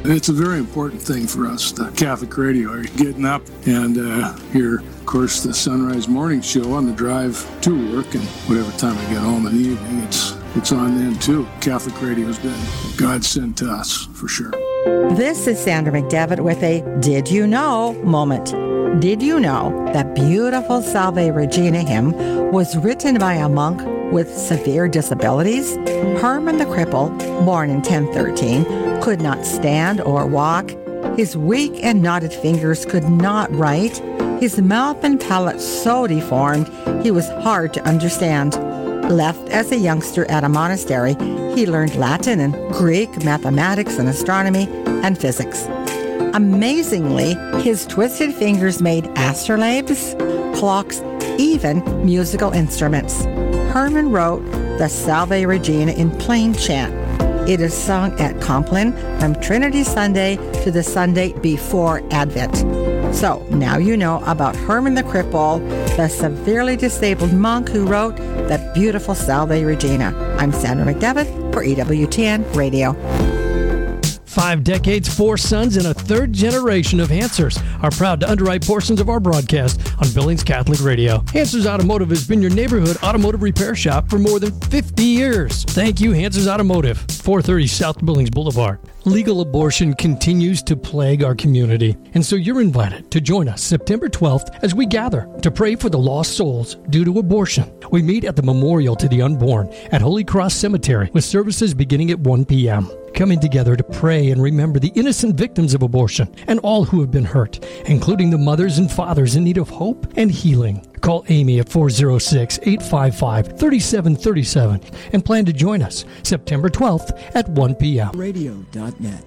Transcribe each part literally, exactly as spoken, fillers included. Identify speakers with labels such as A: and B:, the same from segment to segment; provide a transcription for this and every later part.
A: It's a very important thing for us, the Catholic radio. You're getting up and uh, hear, of course, the Sunrise Morning Show on the drive to work, and whatever time I get home in the evening, it's it's on then too. Catholic radio's been God sent to us, for sure.
B: This is Sandra McDevitt with a Did You Know moment. Did you know that beautiful Salve Regina hymn was written by a monk with severe disabilities? Herman the Cripple, born in ten thirteen, could not stand or walk. His weak and knotted fingers could not write. His mouth and palate so deformed, he was hard to understand. Left as a youngster at a monastery, he learned Latin and Greek, mathematics and astronomy, and physics. Amazingly, his twisted fingers made astrolabes, clocks, even musical instruments. Herman wrote the Salve Regina in plain chant. It is sung at Compline from Trinity Sunday to the Sunday before Advent. So now you know about Herman the Cripple, the severely disabled monk who wrote the beautiful Salve Regina. I'm Sandra McDevitt for E W T N Radio.
C: Five decades, four sons, and a third generation of Hansers are proud to underwrite portions of our broadcast on Billings Catholic Radio. Hansers Automotive has been your neighborhood automotive repair shop for more than fifty years. Thank you, Hansers Automotive, four thirty South Billings Boulevard. Legal abortion continues to plague our community, and so you're invited to join us September twelfth as we gather to pray for the lost souls due to abortion. We meet at the Memorial to the Unborn at Holy Cross Cemetery with services beginning at one p.m. Coming together to pray and remember the innocent victims of abortion and all who have been hurt, including the mothers and fathers in need of hope and healing. Call Amy at four oh six, eight five five, three seven three seven and plan to join us September twelfth at one p.m.
D: radio dot net.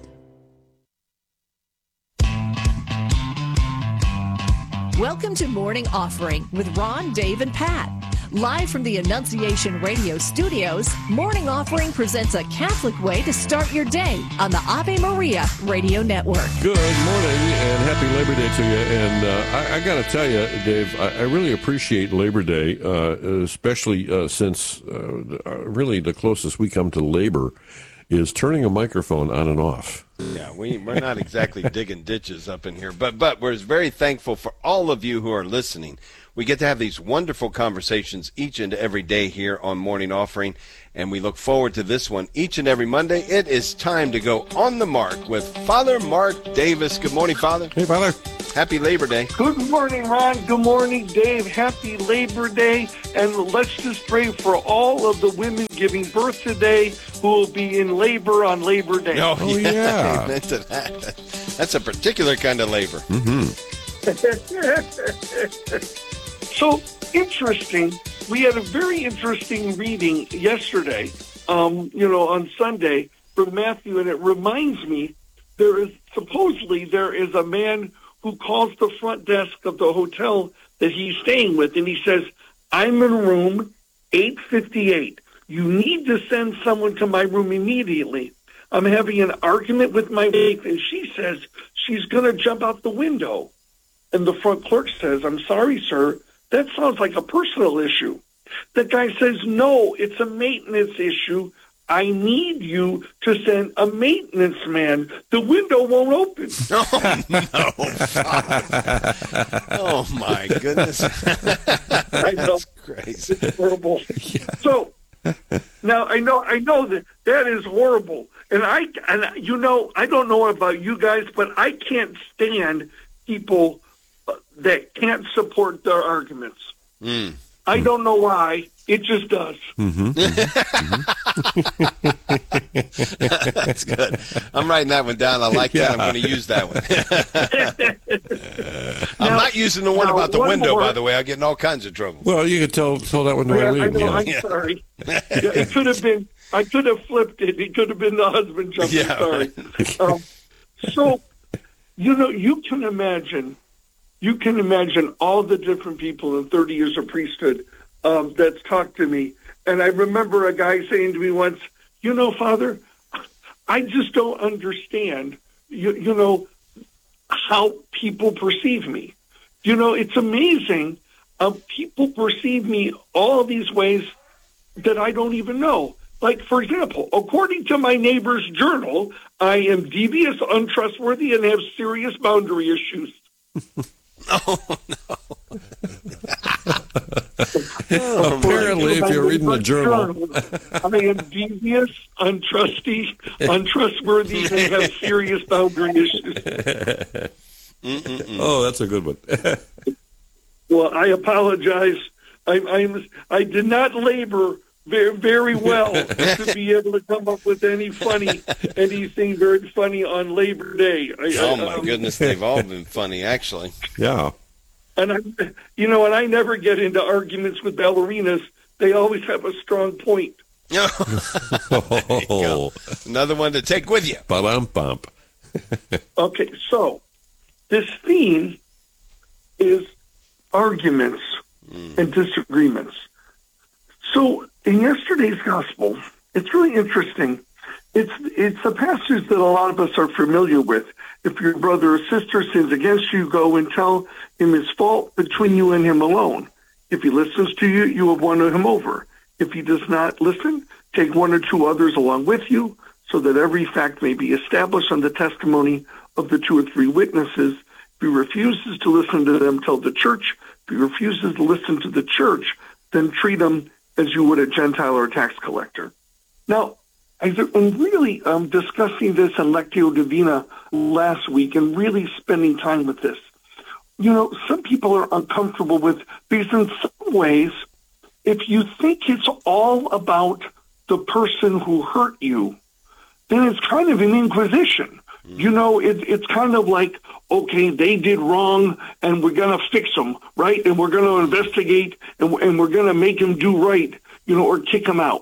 E: Welcome to Morning Offering with Ron, Dave, and Pat. Live from the Annunciation Radio studios, Morning Offering presents a Catholic way to start your day on the Ave Maria Radio Network.
F: Good morning and happy Labor Day to you. And uh, I, I got to tell you, Dave, I, I really appreciate Labor Day, uh, especially uh, since uh, really the closest we come to labor is turning a microphone on and off.
G: Yeah, we, we're not exactly digging ditches up in here, but but we're very thankful for all of you who are listening. We get to have these wonderful conversations each and every day here on Morning Offering, and we look forward to this one each and every Monday. It is time to go on the mark with Father Mark Davis. Good morning, Father.
F: Hey, Father.
G: Happy Labor Day.
H: Good morning, Ron. Good morning, Dave. Happy Labor Day. And let's just pray for all of the women giving birth today who will be in labor on Labor Day.
G: Oh,
F: Oh,
G: yeah.
F: yeah.
G: Amen to that. That's a particular kind of labor.
F: Mm-hmm.
H: So interesting. We had a very interesting reading yesterday, um, you know, on Sunday from Matthew, and it reminds me there is supposedly there is a man who calls the front desk of the hotel that he's staying with, and he says, I'm in room eight fifty-eight. You need to send someone to my room immediately. I'm having an argument with my wife, and she says she's going to jump out the window. And the front clerk says, I'm sorry, sir. That sounds like a personal issue. The guy says, no, it's a maintenance issue. I need you to send a maintenance man. The window won't open.
G: Oh, no. Oh, my goodness.
H: I know.
G: That's crazy.
H: It's horrible. Yeah. So now I know I know that that is horrible. And I and you know, I don't know about you guys, but I can't stand people that can't support their arguments.
G: Mm.
H: I don't know why. It just does.
F: Mm-hmm.
G: Mm-hmm. That's good. I'm writing that one down. I like
F: Yeah.
G: that. I'm going to use that one. I'm
H: Now-
G: not using the one
H: now,
G: about the
H: one
G: window,
H: more.
G: by the way. I get in all kinds of trouble.
F: Well, you could tell tell that one to
H: Yeah, I
F: Eileen.
H: know,
F: Yeah.
H: I'm
G: Yeah.
H: sorry. Yeah, it could have been. I could have flipped it. It could have been the husband jumping.
G: Yeah,
H: Sorry. Um, so, you know, you can imagine. You can imagine all the different people in thirty years of priesthood um, that's talked to me. And I remember a guy saying to me once, you know, Father, I just don't understand, you, you know, how people perceive me. You know, it's amazing. Uh, people perceive me all these ways that I don't even know. Like, for example, according to my neighbor's journal, I am devious, untrustworthy, and have serious boundary issues.
G: Oh, no.
F: Apparently, if you're reading the journal.
H: I am devious, untrusty, untrustworthy, and have serious boundary issues.
F: Oh, that's a good one.
H: Well, I apologize. I, I'm, I did not labor very, very well to be able to come up with any funny, anything very funny on Labor Day. I,
G: Oh,
H: I,
G: my
H: um,
G: goodness. They've all been funny, actually.
F: Yeah.
H: And I, you know, and I never get into arguments with ballerinas. They always have a strong point.
F: Oh,
G: Another one to take with you.
F: ba-dum-bump.
H: Okay, so this theme is arguments and disagreements. So in yesterday's gospel, it's really interesting. It's it's a passage that a lot of us are familiar with. If your brother or sister sins against you, go and tell him his fault between you and him alone. If he listens to you, you have won him over. If he does not listen, take one or two others along with you, so that every fact may be established on the testimony of the two or three witnesses. If he refuses to listen to them, tell the church. If he refuses to listen to the church, then treat him as you would a Gentile or a tax collector. Now, I'm really um, discussing this in Lectio Divina last week and really spending time with this. You know, some people are uncomfortable with, because in some ways, if you think it's all about the person who hurt you, then it's kind of an inquisition. You know, it, it's kind of like, okay, they did wrong, and we're going to fix them, right? And we're going to investigate, and, and we're going to make them do right, you know, or kick them out.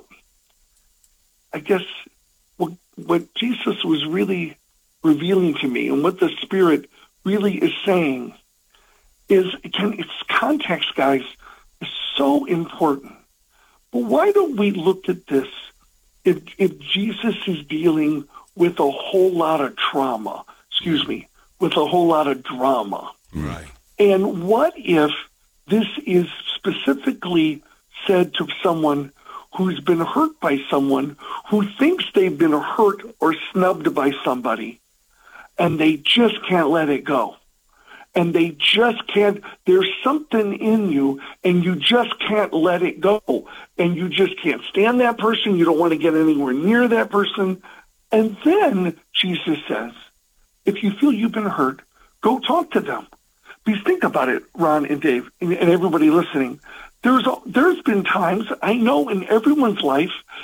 H: I guess what, what Jesus was really revealing to me, and what the Spirit really is saying, is can, it's context, guys, is so important. But why don't we look at this if, if Jesus is dealing with a whole lot of trauma, excuse me, with a whole lot of drama?
G: Right.
H: And what if this is specifically said to someone who's been hurt by someone, who thinks they've been hurt or snubbed by somebody, and they just can't let it go? And they just can't, there's something in you, and you just can't let it go. And you just can't stand that person. You don't want to get anywhere near that person. And then Jesus says, if you feel you've been hurt, go talk to them. Because think about it, Ron and Dave, and, and everybody listening. There's a, there's been times, I know in everyone's life,